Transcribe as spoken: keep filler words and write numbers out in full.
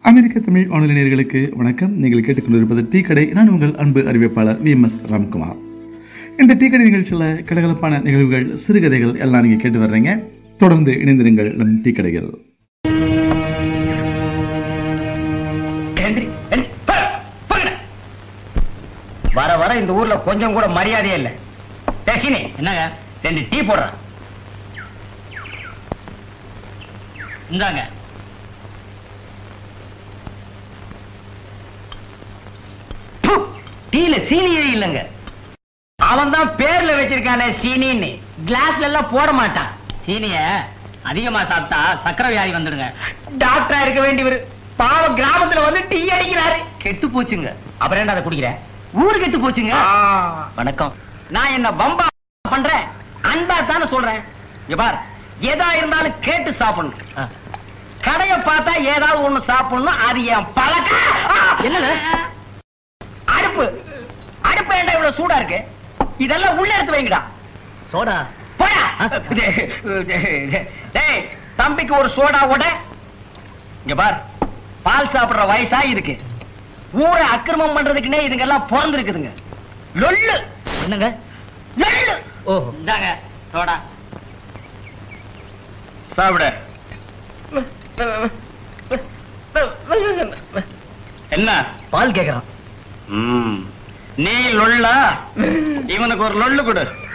அமெரிக்க தமிழ் வானொலி நேயர்களுக்கு வணக்கம். நீங்கள் கேட்டுக்கொண்டிருப்பது டீ கடை. நான் உங்கள் அன்பு அறிவிப்பாளர் வி எம் எஸ் ராம்குமார். இந்த டீ கடை நிகழ்ச்சியில் கலகலப்பான நிகழ்வுகள், சிறுகதைகள் எல்லாம் நீங்கள் கேட்டு வர்றீங்க. தொடர்ந்து இணைந்திருங்கள் நம் டீ கடைகள். வர வர இந்த ஊர்ல கொஞ்சம் கூட மரியாதையே இல்ல. என்னங்க ரெண்டு டீ போடுற இந்தாங்க. டீல சீனியே இல்லங்க. அவன் தான் பேர்ல வச்சிருக்கானே சீனின்னு. கிளாஸ்ல எல்லாம் போட மாட்டான். சீனிய அதிகமா சாப்பிட்டா சக்கரை வியாதி வந்துடுங்க. டாக்டரா இருக்க வேண்டியவர் பாவம் கிராமத்துல வந்து டீ அடிக்கிறாரு. கெட்டு போச்சுங்க. அப்புறம் என்ன அதை குடிக்கிற? ஊரு கெட்டு போச்சுங்க. வணக்கம். நான் என்ன பம்பா பண்றேன்? அன்பா தானே சொல்றேன். பார், எதா இருந்தாலும் கேட்டு சாப்பிடணும். கடைய பார்த்தா ஏதாவது ஒண்ணு சாப்பிடணும். அது என் பழக்கம். என்ன அடுப்பு அடுப்பு ஏண்டா இவ்வளவு சூடா இருக்கு? இதெல்லாம் உள்ள எடுத்து வைங்கடா. சோடா போடா. டேய், தம்பிக்கு ஒரு சோடா ஓட. இங்க பார், பால் சாப்பிடுற வயசா இருக்கு. ஊரை அக்கிரமம் பண்றதுக்குன்னே இதுங்க எல்லாம் பிறந்து இருக்குதுங்க. லொல்லு என்னங்க லொல்லு. ஓ இந்தாங்க சோடா சாப்பிட. என்ன பால் கேக்குறான்? நீ லொல்லா? இவனுக்கு ஒரு லொல்லு கொடு.